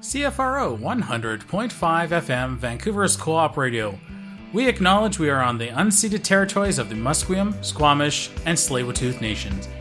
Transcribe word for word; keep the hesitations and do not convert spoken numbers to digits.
C F R O one hundred point five F M, Vancouver's Co-op Radio. We acknowledge we are on the unceded territories of the Musqueam, Squamish, and Tsleil-Waututh nations,